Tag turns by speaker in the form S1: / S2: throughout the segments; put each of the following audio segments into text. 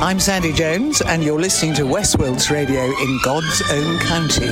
S1: I'm Sandy Jones, and you're listening to Westworld's Radio in God's own county.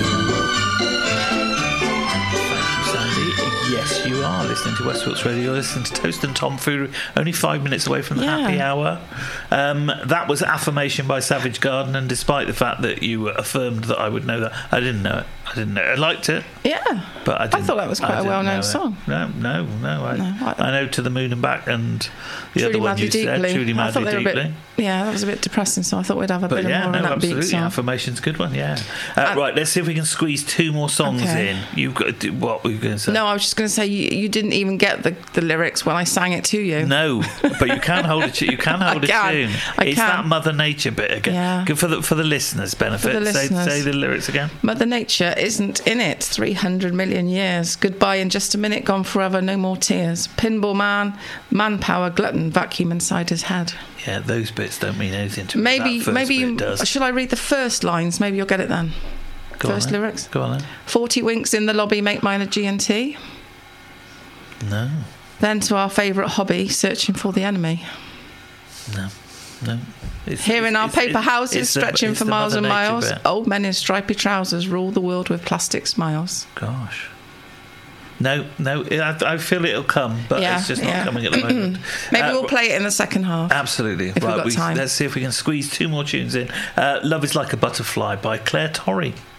S2: Yes, you are listening to Westworld's Radio. You're listening to Toast and Tomfoolery, only 5 minutes away from the happy hour. That was Affirmation by Savage Garden, and despite the fact that you affirmed that I would know that, I didn't know it. I liked it.
S3: Yeah.
S2: But I
S3: thought that was quite a well-known song.
S2: No. I know To the Moon and Back, and the other one you said, Truly Madly Deeply.
S3: That was a bit depressing, so I thought we'd have a bit more on that beat song.
S2: Affirmation's a good one, right, let's see if we can squeeze 2 more songs in. You've got to, what were you going to say?
S3: No, I was just going to say you didn't even get the lyrics when I sang it to you.
S2: No, but you can hold it. You can hold a tune. It's that Mother Nature bit again.
S3: Yeah.
S2: Good for the listeners' benefit. Say the lyrics again.
S3: Mother Nature isn't in it. 300 million years. Goodbye in just a minute. Gone forever. No more tears. Pinball man, manpower, glutton, vacuum inside his head.
S2: Yeah, those bits don't mean anything to me.
S3: Maybe should I read the first lines? Maybe you'll get it then. First lyrics.
S2: Go on then.
S3: 40 winks in the lobby, make mine a G&T.
S2: No.
S3: Then to our favourite hobby, searching for the enemy.
S2: No.
S3: Here in our paper houses, stretching for miles and miles, old men in stripy trousers rule the world with plastic smiles.
S2: Gosh. No, I feel it'll come, but it's just not coming at the moment.
S3: Maybe we'll play it in the second half.
S2: Absolutely.
S3: If we've got time.
S2: Let's see if we can squeeze 2 more tunes in. Love is Like a Butterfly by Claire Torrey.